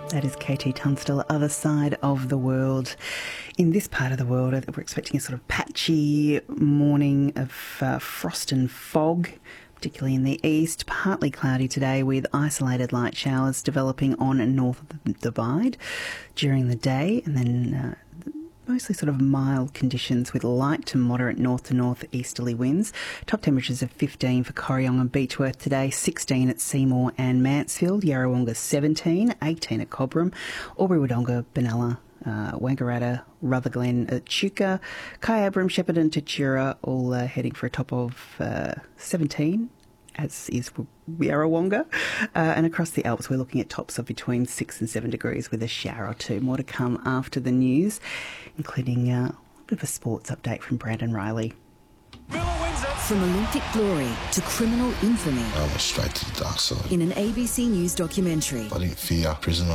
That is KT Tunstall, other side of the world. In this part of the world, we're expecting a sort of patchy morning of frost and fog, particularly in the east. Partly cloudy today with isolated light showers developing on and north of the Divide during the day, and then mostly sort of mild conditions with light to moderate north to northeasterly winds. Top temperatures of 15 for Corryong and Beechworth today, 16 at Seymour and Mansfield, Yarrawonga 17, 18 at Cobram, Albury-Wodonga, Benalla, Wangaratta, Rutherglen, Echuca, Kyabram, Shepparton, Tatura, all heading for a top of 17, as is Yarrawonga. And across the Alps, we're looking at tops of between 6 and 7 degrees with a shower or two. More to come after the news, including a bit of a sports update from Brandon Riley. From Olympic glory to criminal infamy. I went straight to the dark side. In an ABC News documentary. I didn't fear prison